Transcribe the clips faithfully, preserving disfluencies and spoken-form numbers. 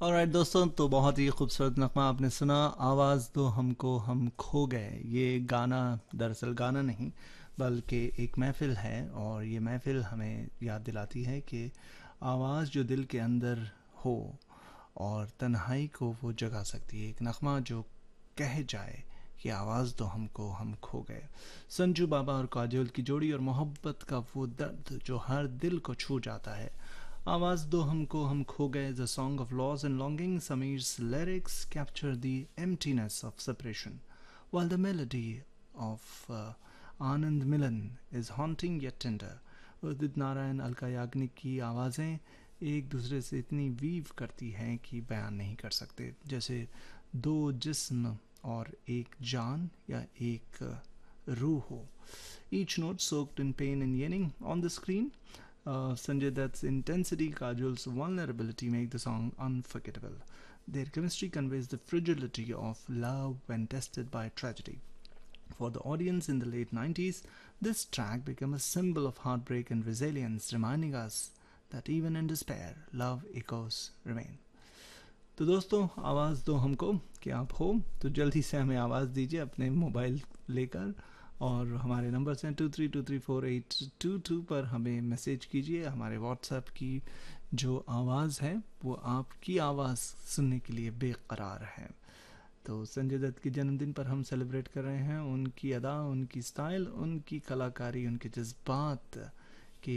Alright दोस्तों, तो बहुत ही खूबसूरत नगमा आपने सुना, आवाज़ दो हमको हम खो गए। ये गाना दरअसल गाना नहीं बल्कि एक महफ़िल है, और ये महफ़िल हमें याद दिलाती है कि आवाज़ जो दिल के अंदर हो और तन्हाई को वो जगा सकती है। एक नगमा जो कह जाए कि आवाज़ दो हमको हम खो गए। संजू बाबा और काजोल की जोड़ी और मोहब्बत का वो दर्द जो हर दिल को छू जाता है। आवाज़ दो हमको हम खो गए, the song of loss and longing. Samir's lyrics capture the emptiness of separation, while the melody of uh, Anand Milan is haunting yet tender. Udit Narayan, Alka Yagnik की आवाज़ें एक दूसरे से इतनी वीव करती हैं कि बयान नहीं कर सकते, जैसे दो जिस्म और एक जान या एक रूह हो. Each note soaked in pain and yearning. On the screen, uh, Sanjay Dutt's intensity, Kajol's vulnerability make the song unforgettable. Their chemistry conveys the fragility of love when tested by tragedy. For the audience in the late nineties, this track became a symbol of heartbreak and resilience, reminding us that even in despair, love echoes remain. तो दोस्तों, आवाज़ दो हमको कि आप हो तो जल्दी से हमें आवाज़ दीजिए अपने मोबाइल लेकर, और हमारे नंबर्स हैं to three to three four eight to to पर हमें मैसेज कीजिए. हमारे व्हाट्सएप की जो आवाज़ है वो आपकी आवाज़ सुनने के लिए बेकरार है. तो संजय दत्त के जन्मदिन पर हम सेलिब्रेट कर रहे हैं उनकी अदा, उनकी स्टाइल, उनकी कलाकारी, उनके जज्बात के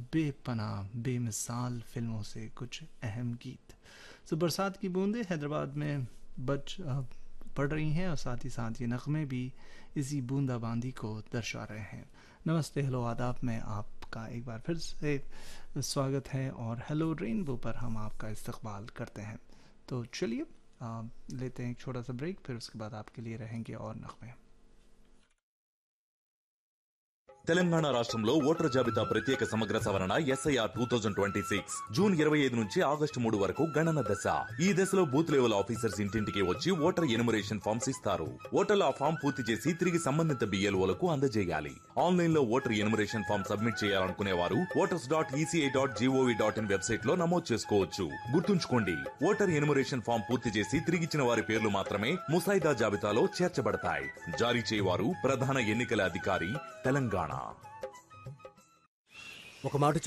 बेपनाह बेमिसाल फिल्मों से कुछ अहम गीत. सो बरसात की बूंदें हैदराबाद में बच पड़ रही हैं, और साथ ही साथ ये नगमे भी इसी बूंदाबांदी को दर्शा रहे हैं. नमस्ते, हेलो, आदाब में आपका एक बार फिर से स्वागत है, और हेलो रेनबो पर हम आपका इस्तकबाल करते हैं. तो चलिए लेते हैं एक छोटा सा ब्रेक, फिर उसके बाद आपके लिए रहेंगे और नगमे. తెలంగాణ రాష్ట్రంలో ఓటర్ జాబితా ప్రత్యేక సమగ్ర సవరణ SIR two thousand twenty six June ఇరవై ఐదు నుంచి ఆగస్టు మూడు వరకు గణన దశ. ఈ దశలో బూత్ లెవెల్ ఆఫీసర్స్ ఇంటింటికి వచ్చి ఓటర్ ఎన్యుమరేషన్ ఫామ్స్ ఇస్తారు. ఓటర్లు ఆ ఫామ్ పూర్తి చేసి తిరిగి సంబంధిత బిఎల్ఓలకు అందజేయాలి. ఆన్లైన్ లో ఓటర్ ఎన్యుమరేషన్ ఫామ్ సబ్మిట్ చేయాలనుకునే వారు voters dot ECI dot GOV dot in website లో నమోదు చేసుకోవచ్చు. గుర్తుంచుకోండి, ఓటర్ ఎన్యుమరేషన్ ఫామ్ పూర్తి చేసి తిరిగిచ్చిన వారి పేర్లు మాత్రమే ముసాయిదా జాబితాలో చేర్చబడతాయి. జారీ చేయవారు ప్రధాన ఎన్నికల అధికారి, తెలంగాణ. ఒక మాట